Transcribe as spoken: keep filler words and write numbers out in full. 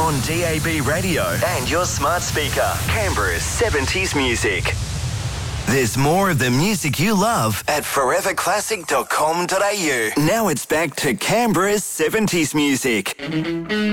on D A B radio and your smart speaker. Canberra's seventies music. There's more of the music you love at forever classic dot com dot a u. Now it's back to Canberra's seventies music.